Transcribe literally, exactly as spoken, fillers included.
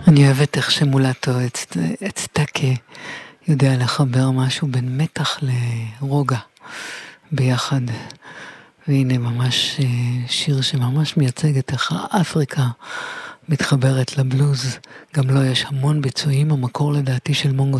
אני אוהבת איך שמולטו אצטקה יודע לחבר משהו בין מתח לרוגע ביחד. והנה ממש שיר שממש מייצג את איך אפריקה מתחברת לבלוז. גם לא יש המון ביצועים, המקור לדעתי של מונגו